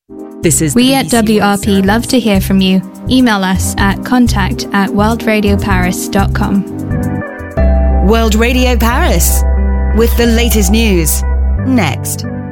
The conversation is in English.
This is We at WRP love to hear from you. Email us at contact@worldradioparis.com. World Radio Paris with the latest news. Next.